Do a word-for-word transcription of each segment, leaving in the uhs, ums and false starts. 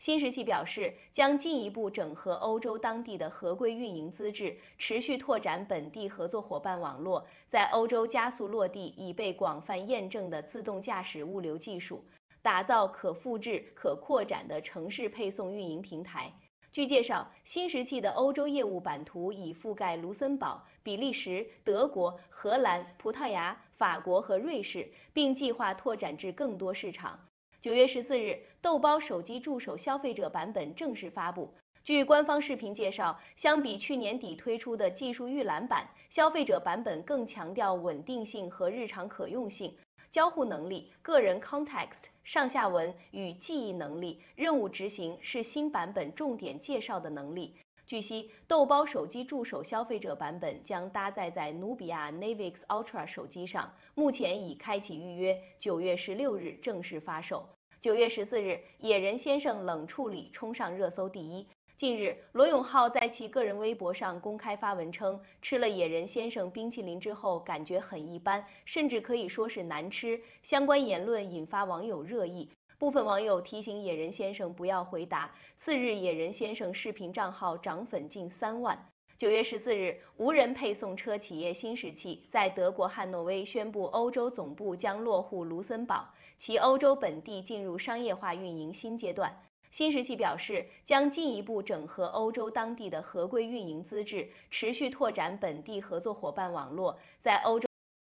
新石器表示，将进一步整合欧洲当地的合规运营资质，持续拓展本地合作伙伴网络，在欧洲加速落地已被广泛验证的自动驾驶物流技术，打造可复制、可扩展的城市配送运营平台。据介绍，新石器的欧洲业务版图已覆盖卢森堡、比利时、德国、荷兰、葡萄牙、法国和瑞士，并计划拓展至更多市场。九月十四日，豆包手机助手消费者版本正式发布。据官方视频介绍，相比去年底推出的技术预览版，消费者版本更强调稳定性和日常可用性。交互能力、个人 context、上下文与记忆能力、任务执行是新版本重点介绍的能力。据悉，豆包手机助手消费者版本将搭载在努比亚 Navix Ultra 手机上，目前已开启预约，九月十六日正式发售。九月十四日，野人先生冷处理冲上热搜第一。近日，罗永浩在其个人微博上公开发文称，吃了野人先生冰淇淋之后感觉很一般，甚至可以说是难吃。相关言论引发网友热议。部分网友提醒野人先生不要回答。次日，野人先生视频账号涨粉近三万。九月十四日，无人配送车企业新石器在德国汉诺威宣布，欧洲总部将落户卢森堡，其欧洲本地进入商业化运营新阶段。新石器表示，将进一步整合欧洲当地的合规运营资质，持续拓展本地合作伙伴网络，在欧洲。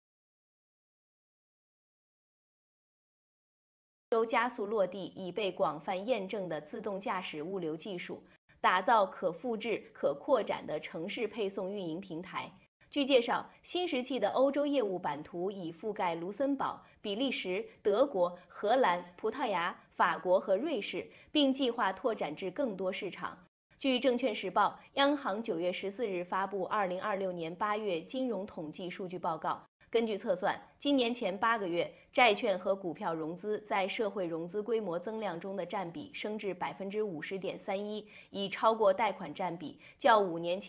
洲加速落地已被广泛验证的自动驾驶物流技术，打造可复制、可扩展的城市配送运营平台。据介绍，新石器的欧洲业务版图已覆盖卢森堡、比利时、德国、荷兰、葡萄牙、法国和瑞士，并计划拓展至更多市场。据证券时报，央行九月十四日发布二零二六年八月金融统计数据报告。根据测算，今年前八个月，债券和股票融资在社会融资规模增量中的占比升至百分之五十点三一，已超过贷款占比，较五年前。